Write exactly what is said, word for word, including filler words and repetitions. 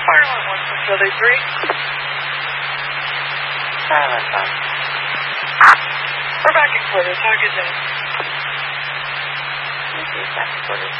Fireline one from Philly three. Silent on. We're back in quarters. Have a good day. Thank you, back in quarters.